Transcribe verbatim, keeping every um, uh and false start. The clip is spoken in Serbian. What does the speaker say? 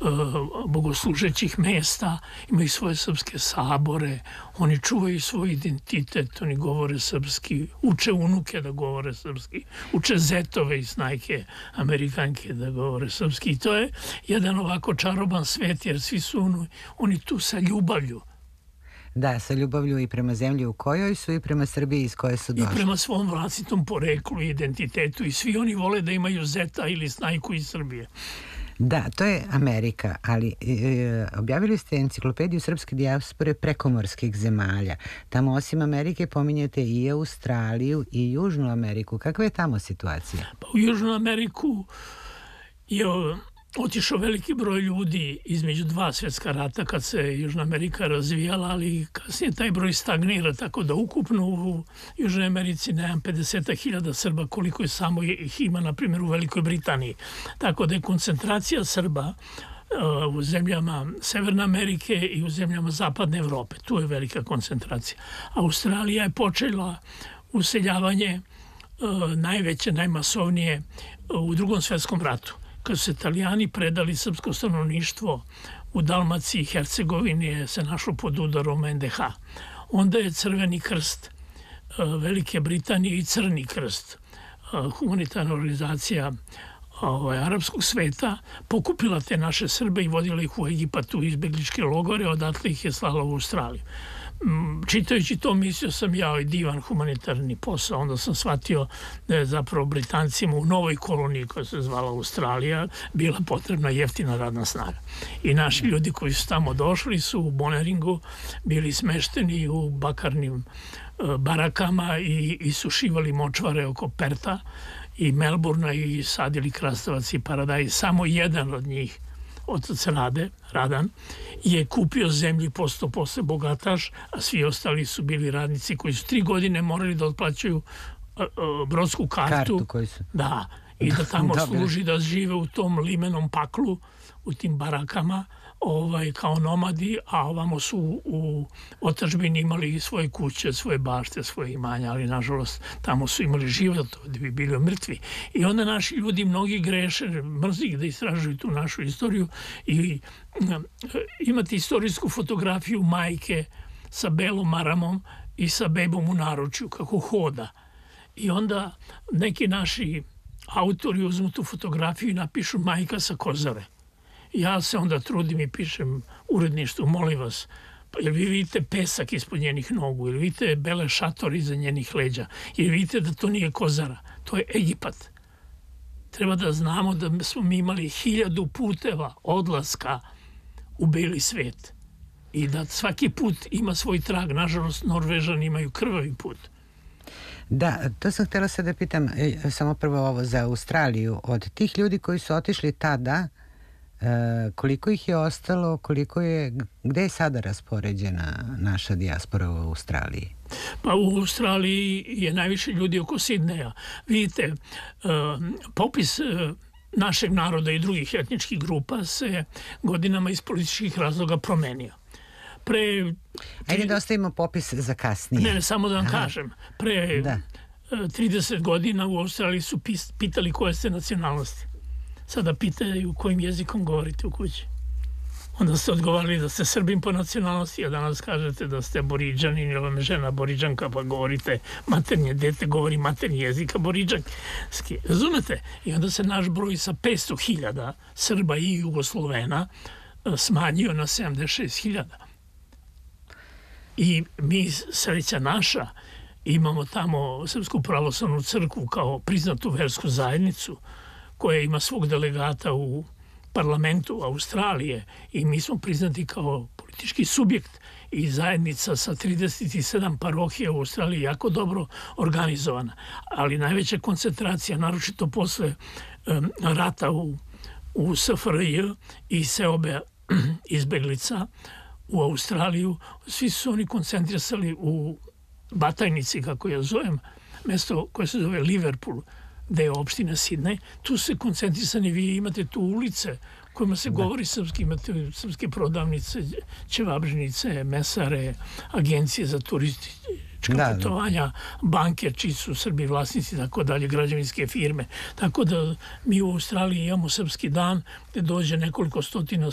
bogoslužećih mesta, imaju svoje srpske sabore, oni čuvaju svoj identitet, oni govore srpski, uče unuke da govore srpski, uče zetove i snajke Amerikanke da govore srpski. I to je jedan ovako čaroban svet, jer svi su oni, oni tu sa ljubavlju. Da, sa ljubavlju i prema zemlji u kojoj su i prema Srbiji iz koje su došli. I prema svom vlastitom poreklu i identitetu, i svi oni vole da imaju zeta ili snajku iz Srbije. Da, to je Amerika, ali e, objavili ste enciklopediju srpske dijaspore prekomorskih zemalja. Tamo osim Amerike pominjete i Australiju i Južnu Ameriku. Kakva je tamo situacija? Pa u Južnu Ameriku je otišao veliki broj ljudi između dva svjetska rata kad se Južna Amerika razvijala, ali kasnije taj broj stagnira, tako da ukupno u Južnoj Americi nemam pedeset hiljada Srba koliko je samo ih ima, na primjer, u Velikoj Britaniji. Tako da je koncentracija Srba u zemljama Severne Amerike i u zemljama Zapadne Evrope. Tu je velika koncentracija. Australija je počela useljavanje najveće, najmasovnije u Drugom svjetskom ratu. Kad su se Italijani predali, srpsko stanovništvo u Dalmaciji i Hercegovini se našlo pod udarom en de ha. Onda je Crveni krst Velike Britanije i Crni krst, humanitarna organizacija arapskog sveta, pokupila te naše Srbe i vodila ih u Egipat u izbegličke logore, odatle ih je slala u Australiju. Čitajući to, mislio sam ja i divan humanitarni posao, onda sam shvatio da je zapravo Britancima u novoj koloniji koja se zvala Australija bila potrebna jeftina radna snaga. I naši ljudi koji su tamo došli su u Boneringu bili smešteni u bakarnim barakama i, i sušivali močvare oko Perta i Melbourna i sadili krastavac i paradajz. Samo jedan od njih, otac Rade, Radan, je kupio zemlju i postao posle bogataš, a svi ostali su bili radnici koji su tri godine morali da otplaćaju brodsku kartu. Kartu koju su. Da, i da tamo služi da žive u tom limenom paklu, u tim barakama, ovaj, kao nomadi, a ovamo su u otadžbini imali svoje kuće, svoje bašte, svoje imanja, ali nažalost tamo su imali život, da bi bili mrtvi. I onda naši ljudi mnogi greše, mrzi da istražuju tu našu istoriju i imati istorijsku fotografiju majke sa belom maramom i sa bebom u naručju, kako hoda. I onda neki naši autori uzmu tu fotografiju i napišu majka sa Kozare. Ja se onda trudim i pišem uredništvu, molim vas, jer vi vidite pesak ispod njenih nogu, ili vidite bele šator iza njenih leđa, ili vidite da to nije Kozara, to je Egipat. Treba da znamo da smo mi imali hiljadu puteva odlaska u beli svet i da svaki put ima svoj trag. Nažalost, Norvežani imaju krvavi put. Da, to sam htjela sad da pitam, samo prvo ovo za Australiju. Od tih ljudi koji su otišli tada, koliko ih je ostalo, koliko je, gde je sada raspoređena naša dijaspora u Australiji? Pa u Australiji je najviše ljudi oko Sidneja. Vidite, popis našeg naroda i drugih etničkih grupa se godinama iz političkih razloga promenio. Pre... Ajde da ostavimo popis za kasnije. Ne, ne, samo da vam Aha. kažem. Pre da. trideset godina u Australiji su pitali koje ste nacionalnosti. Sada pitaju kojim jezikom govorite u kući. Onda ste odgovarali da ste Srbin po nacionalnosti, a danas kažete da ste Aboriđanin ili vam je žena Aboriđanka, pa govorite maternje, dete govori maternji jezik Aboriđanski. Razumete? I onda se naš broj sa petsto hiljada Srba i Jugoslovena smanjio na sedamdeset šest hiljada. I mi, sreća naša, imamo tamo Srpsku pravoslavnu crkvu kao priznatu versku zajednicu koja ima svog delegata u parlamentu Australije i mi smo priznati kao politički subjekt i zajednica sa trideset sedam parohija u Australiji jako dobro organizovana. Ali najveća koncentracija, naročito posle um, rata u, u es ef er je i seobe izbeglica u Australiju, svi su oni koncentrisali u Batajnici, kako ja zovem, mesto koje se zove Liverpool, gde je opština Sidney. Tu se koncentrisani, vi imate tu ulice kojima se govori srpski, imate srpske prodavnice, ćevabžnice, mesare, agencije za turistička da, putovanja, banke čiji su Srbi vlasnici, tako dalje, građevinske firme. Tako da mi u Australiji imamo srpski dan gde dođe nekoliko stotina